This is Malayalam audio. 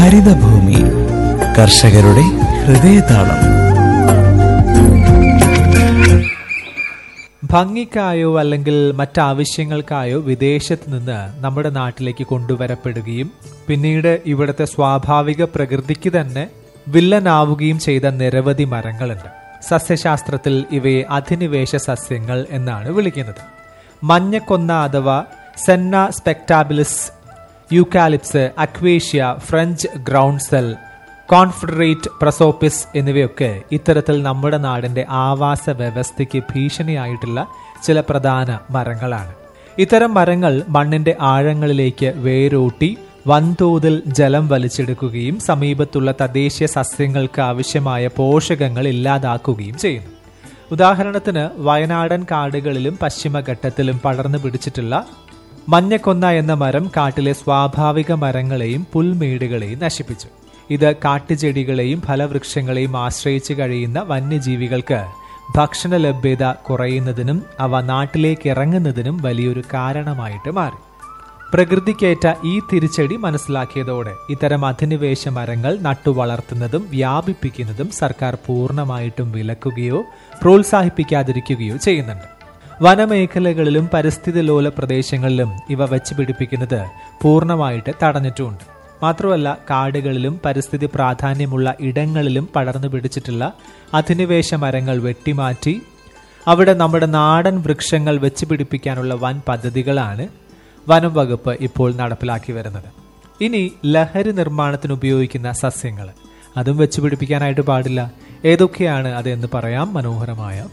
ഹരിതഭൂമി കർഷകരുടെ ഹൃദയതാളം. ഭംഗിക്കായോ അല്ലെങ്കിൽ മറ്റാവശ്യങ്ങൾക്കായോ വിദേശത്ത് നിന്ന് നമ്മുടെ നാട്ടിലേക്ക് കൊണ്ടുവരപ്പെടുകയും പിന്നീട് ഇവിടുത്തെ സ്വാഭാവിക പ്രകൃതിക്ക് തന്നെ വില്ലനാവുകയും ചെയ്ത നിരവധി മരങ്ങളുണ്ട്. സസ്യശാസ്ത്രത്തിൽ ഇവയെ അധിനിവേശ സസ്യങ്ങൾ എന്നാണ് വിളിക്കുന്നത്. മഞ്ഞക്കൊന്ന അഥവാ Senna സ്പെക്ടാബിലിസ്, യൂക്കാലിപ്സ്, acacia, French ground cell, Confederate പ്രസോപ്പിസ് എന്നിവയൊക്കെ ഇത്തരത്തിൽ നമ്മുടെ നാടിന്റെ ആവാസ വ്യവസ്ഥയ്ക്ക് ഭീഷണിയായിട്ടുള്ള ചില പ്രധാന മരങ്ങളാണ്. ഇത്തരം മരങ്ങൾ മണ്ണിന്റെ ആഴങ്ങളിലേക്ക് വേരൂട്ടി വൻതോതിൽ ജലം വലിച്ചെടുക്കുകയും സമീപത്തുള്ള തദ്ദേശീയ സസ്യങ്ങൾക്ക് ആവശ്യമായ പോഷകങ്ങൾ ഇല്ലാതാക്കുകയും ചെയ്യുന്നു. ഉദാഹരണത്തിന് വയനാടൻ കാടുകളിലും പശ്ചിമഘട്ടത്തിലും പടർന്നു പിടിച്ചിട്ടുള്ള മഞ്ഞക്കൊന്ന എന്ന മരം കാട്ടിലെ സ്വാഭാവിക മരങ്ങളെയും പുൽമേടുകളെയും നശിപ്പിച്ചു. ഇത് കാട്ടുചെടികളെയും ഫലവൃക്ഷങ്ങളെയും ആശ്രയിച്ച് കഴിയുന്ന വന്യജീവികൾക്ക് ഭക്ഷണ ലഭ്യത കുറയുന്നതിനും അവ നാട്ടിലേക്ക് ഇറങ്ങുന്നതിനും വലിയൊരു കാരണമായിട്ട് മാറി. പ്രകൃതിക്കേറ്റ ഈ തിരിച്ചടി മനസ്സിലാക്കിയതോടെ ഇത്തരം അധിനിവേശ മരങ്ങൾ നട്ടുവളർത്തുന്നതും വ്യാപിപ്പിക്കുന്നതും സർക്കാർ പൂർണ്ണമായിട്ടും വിലക്കുകയോ പ്രോത്സാഹിപ്പിക്കാതിരിക്കുകയോ ചെയ്യുന്നുണ്ട്. വനമേഖലകളിലും പരിസ്ഥിതി ലോല പ്രദേശങ്ങളിലും ഇവ വെച്ചുപിടിപ്പിക്കുന്നത് പൂർണ്ണമായിട്ട് തടഞ്ഞിട്ടുമുണ്ട്. മാത്രമല്ല, കാടുകളിലും പരിസ്ഥിതി പ്രാധാന്യമുള്ള ഇടങ്ങളിലും പടർന്നു പിടിച്ചിട്ടുള്ള അധിനിവേശ മരങ്ങൾ വെട്ടിമാറ്റി അവിടെ നമ്മുടെ നാടൻ വൃക്ഷങ്ങൾ വെച്ചുപിടിപ്പിക്കാനുള്ള വൻ പദ്ധതികളാണ് വനം വകുപ്പ് ഇപ്പോൾ നടപ്പിലാക്കി വരുന്നത്. ഇനി ലഹരി നിർമ്മാണത്തിന് ഉപയോഗിക്കുന്ന സസ്യങ്ങൾ അതും വെച്ചുപിടിപ്പിക്കാനായിട്ട് പാടില്ല. ഏതൊക്കെയാണ് അതെന്ന് പറയാം മനോഹരമായ